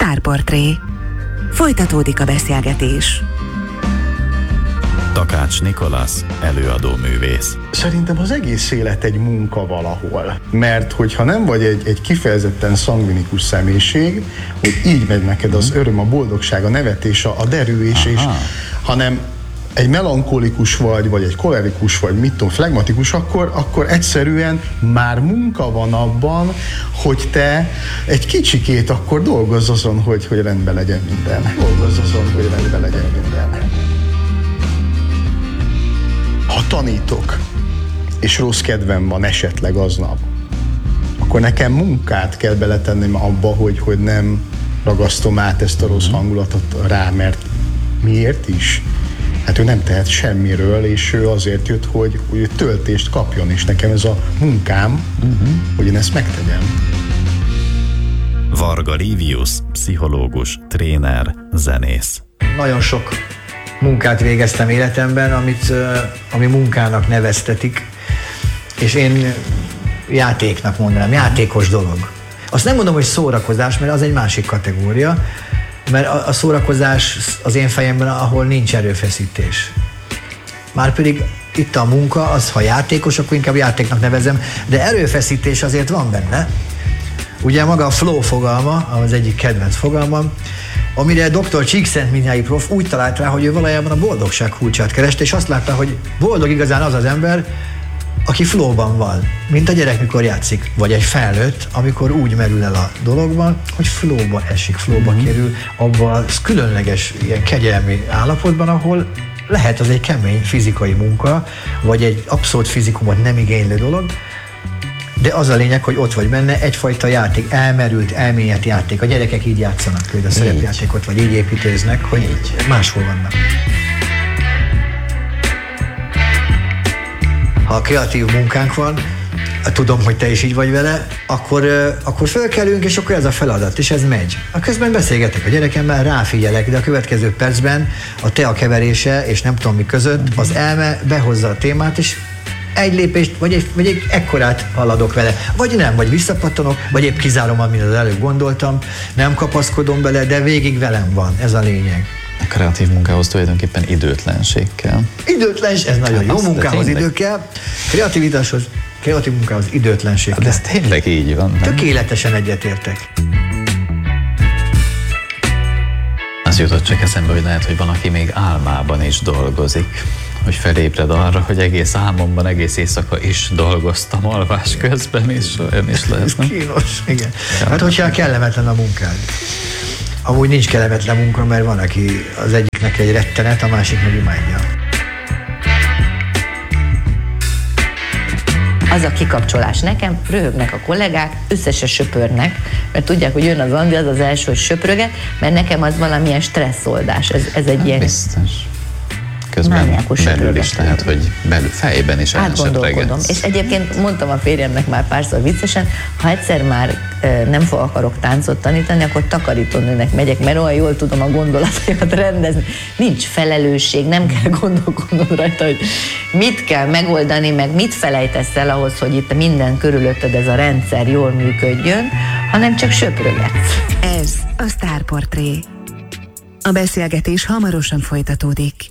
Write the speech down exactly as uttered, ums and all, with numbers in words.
Sztárportré. Folytatódik a beszélgetés. Takács Nikolasz, előadóművész. Szerintem az egész élet egy munka valahol. Mert hogyha nem vagy egy, egy kifejezetten szangvinikus személyiség, hogy így megy neked az öröm, a boldogság, a nevetés, a derű és, és hanem egy melankolikus vagy, vagy egy kolerikus vagy, mit tudom, flegmatikus, akkor, akkor egyszerűen már munka van abban, hogy te egy kicsikét akkor dolgozz azon, hogy, hogy rendben legyen minden. Dolgozz azon, hogy rendben legyen minden. Ha tanítok, és rossz kedvem van esetleg aznap, akkor nekem munkát kell beletennem abba, hogy, hogy nem ragasztom át ezt a rossz hangulatot rá, mert miért is? Hát ő nem tehet semmiről, és ő azért jött, hogy, hogy töltést kapjon, és nekem ez a munkám, uh-huh. hogy én ezt megtegyem. Varga Livius, pszichológus, tréner, zenész. Nagyon sok munkát végeztem életemben, amit, ami munkának neveztetik, és én játéknak mondanám, játékos dolog. Azt nem mondom, hogy szórakozás, mert az egy másik kategória, mert a, a szórakozás az én fejemben, ahol nincs erőfeszítés. Márpedig itt a munka, az ha játékos, akkor inkább játéknak nevezem, de erőfeszítés azért van benne. Ugye maga a flow fogalma, az egyik kedvenc fogalmam, amire doktor Csíkszentmihalyi prof úgy talált rá, hogy ő valójában a boldogság kulcsát kereste, és azt látta, hogy boldog igazán az az ember, aki flowban van, mint a gyerek, mikor játszik, vagy egy felnőtt, amikor úgy merül el a dologban, hogy flowba esik, flowba mm-hmm. kerül, abban az különleges, ilyen kegyelmi állapotban, ahol lehet az egy kemény fizikai munka, vagy egy abszolút fizikumot nem igénylő dolog, de az a lényeg, hogy ott vagy benne, egyfajta játék, elmerült, elmélyett játék. A gyerekek így játszanak, például a szerepjátékot, vagy így építőznek, hogy így máshol vannak. Ha kreatív munkánk van, tudom, hogy te is így vagy vele, akkor, akkor fölkelünk, és akkor ez a feladat, és ez megy. A közben beszélgetek a gyerekemmel, ráfigyelek, de a következő percben a tea keverése, és nem tudom mi között, az elme behozza a témát, és egy lépést, vagy egy, vagy egy ekkorát haladok vele. Vagy nem, vagy visszapattanok, vagy épp kizárom, amit az előbb gondoltam, nem kapaszkodom bele, de végig velem van, ez a lényeg. A kreatív munkához tulajdonképpen időtlenség kell. Időtlenség, ez nagyon jó, munkához idő kell, kreativitáshoz, kreatív munkához időtlenség kell. De ez tényleg így van. Nem? Tökéletesen egyetértek. Az jutott csak eszembe, hogy lehet, hogy van, aki még álmában is dolgozik. Hogy felébred arra, hogy egész álmomban, egész éjszaka is dolgoztam alvás közben, és olyan is lehet. Ez kínos, igen. Hát hogyha kellemetlen a munkád. Amúgy nincs kellemetlen munka, mert van, aki az egyiknek egy rettenet, a másik meg imádja. Az a kikapcsolás nekem, röhögnek a kollégák, összesen söpörnek, mert tudják, hogy jön az Andi, az az első, hogy söpröget, mert nekem az valamilyen stresszoldás, ez, ez egy hát ilyen... Biztos. Közben belül is, tehát, hogy belül fejben is elsöpregetsz. És egyébként mondtam a férjemnek már párszor viccesen, ha egyszer már e, nem fog, akarok táncot tanítani, akkor takarítónőnek megyek, mert olyan jól tudom a gondolatokat rendezni. Nincs felelősség, nem kell gondolkodnod rajta, hogy mit kell megoldani, meg mit felejtesz el ahhoz, hogy itt minden körülötted ez a rendszer jól működjön, hanem csak söprögetsz. Ez a Sztárportré. A beszélgetés hamarosan folytatódik.